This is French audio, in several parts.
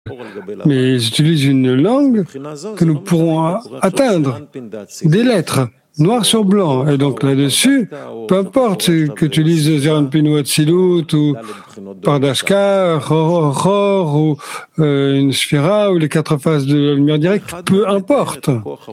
mais ils utilisent une langue que nous pourrons atteindre, des lettres, noir sur blanc. Et donc là-dessus, peu importe que tu lises Zeranpin ou Atzilut ou Pardashka, Ror ou une Sphira ou les 4 phases de la lumière directe, peu importe.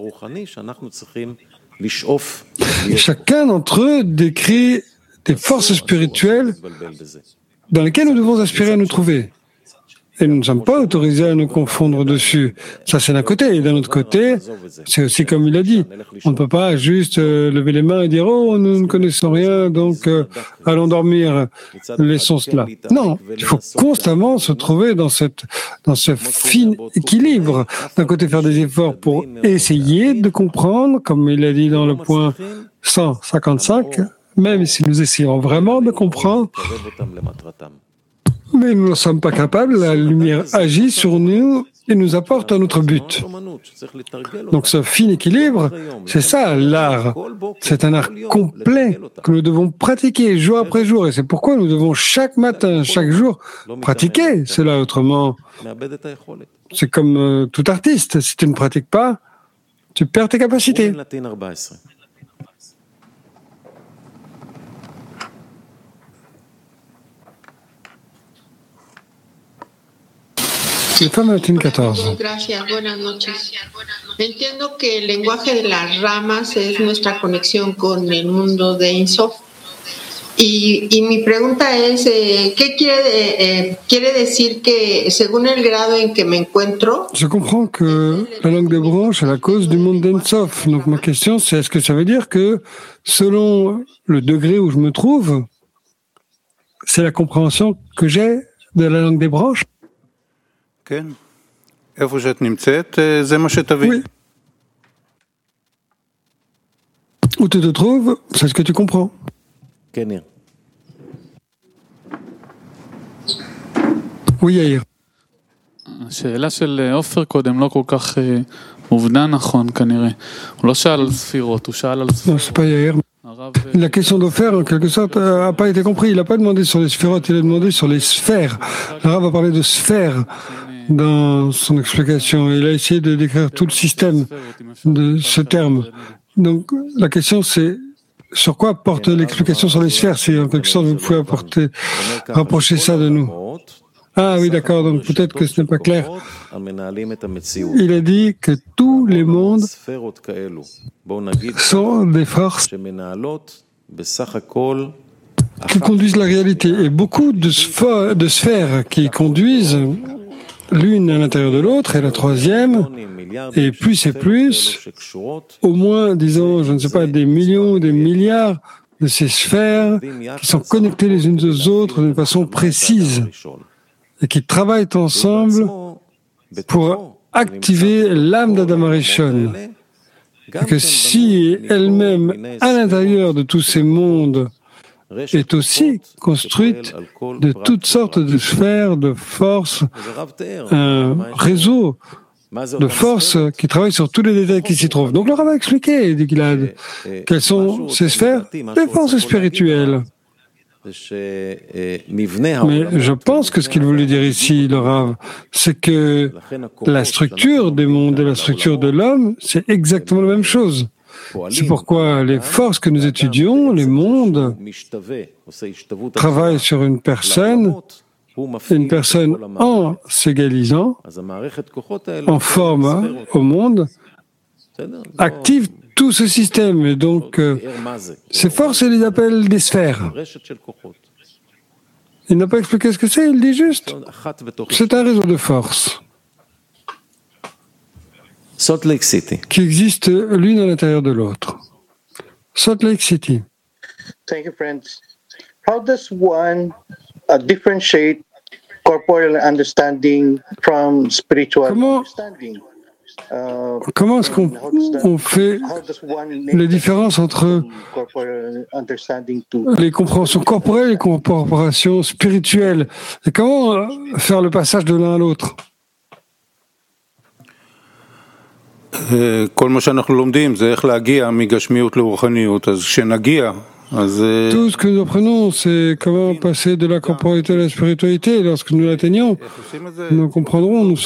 Chacun d'entre eux décrit des forces spirituelles dans lesquelles nous devons aspirer à nous trouver. Et nous ne sommes pas autorisés à nous confondre dessus. Ça, c'est d'un côté. Et d'un autre côté, c'est aussi comme il a dit. On ne peut pas juste lever les mains et dire « Oh, nous ne connaissons rien, donc allons dormir, laissons cela. » Non, il faut constamment se trouver dans ce fin équilibre. D'un côté, faire des efforts pour essayer de comprendre, comme il a dit dans le point 155, même si nous essayons vraiment de comprendre, mais nous ne sommes pas capables, la lumière agit sur nous et nous apporte à notre but. Donc ce fin équilibre, c'est ça l'art. C'est un art complet que nous devons pratiquer jour après jour. Et c'est pourquoi nous devons chaque matin, chaque jour, pratiquer cela. Autrement, c'est comme tout artiste. Si tu ne pratiques pas, tu perds tes capacités. Gracias, buenas noches. Entiendo que el lenguaje de las ramas es nuestra conexión con el mundo de Ein Sof. Y mi pregunta es, ¿qué quiere decir que según el grado en que me encuentro? Je comprends que la langue des branches est la cause du monde d'Ein Sof. Donc ma question, c'est est-ce que ça veut dire que selon le degré où je me trouve, c'est la compréhension que j'ai de la langue des branches? Oui. Où tu te trouves, c'est ce que tu comprends. Oui, Yair. השאלה של עופר קודם לא כל כך מובנה נכון כנראה. הוא לא שאל על ספירות, הוא שאל על ספירות. Non, c'est pas Yair. La question d'Ofer, en quelque sorte, n'a pas été comprise. Il n'a pas demandé sur les sphérotes, il a demandé sur les sphères. Le Rav a parlé de sphères dans son explication. Il a essayé de décrire tout le système de ce terme. Donc, la question, c'est sur quoi porte l'explication sur les sphères? Si, en quelque sorte, vous pouvez rapprocher ça de nous. Ah oui, d'accord, donc peut-être que ce n'est pas clair. Il a dit que tous les mondes sont des forces qui conduisent la réalité. Et beaucoup de sphères qui conduisent l'une à l'intérieur de l'autre, et la troisième, et plus, au moins, disons, je ne sais pas, des millions, des milliards de ces sphères qui sont connectées les unes aux autres d'une façon précise et qui travaillent ensemble pour activer l'âme d'Adam Arishon. Et que si elle-même, à l'intérieur de tous ces mondes, est aussi construite de toutes sortes de sphères, de forces, un réseau de forces qui travaillent sur tous les détails qui s'y trouvent. Donc le Rav a expliqué, dit Gilad, quelles sont ces sphères? Des forces spirituelles. Mais je pense que ce qu'il voulait dire ici, le Rav, c'est que la structure des mondes et la structure de l'homme, c'est exactement la même chose. C'est pourquoi les forces que nous étudions, les mondes, travaillent sur une personne en s'égalisant, en forme au monde, active tout ce système. Et donc, ces forces, il les appelle des sphères. Il n'a pas expliqué ce que c'est, il dit juste, c'est un réseau de forces qui existent l'une à l'intérieur de l'autre. Salt Lake City. Thank you, friends. How does one differentiate corporeal understanding from spiritual understanding? Comment est-ce qu'on fait les différences entre les compréhensions corporelles et les compréhensions spirituelles? Et comment faire le passage de l'un à l'autre? כל מה שאנחנו לומדים זה איך להגיע מגשמיות לרוחניות. אז כשנגיע Tout ce que nous apprenons, c'est comment passer de la corporalité à la spiritualité. Lorsque nous l'atteignons, nous comprendrons, nous